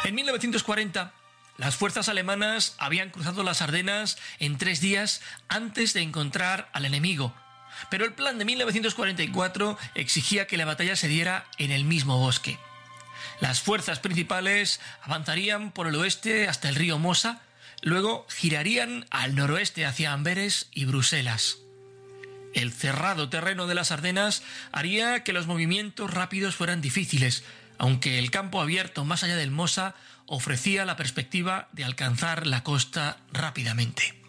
En 1940, las fuerzas alemanas habían cruzado las Ardenas en 3 días antes de encontrar al enemigo, pero el plan de 1944 exigía que la batalla se diera en el mismo bosque. Las fuerzas principales avanzarían por el oeste hasta el río Mosa, luego girarían al noroeste hacia Amberes y Bruselas. El cerrado terreno de las Ardenas haría que los movimientos rápidos fueran difíciles, aunque el campo abierto más allá del Mosa ofrecía la perspectiva de alcanzar la costa rápidamente.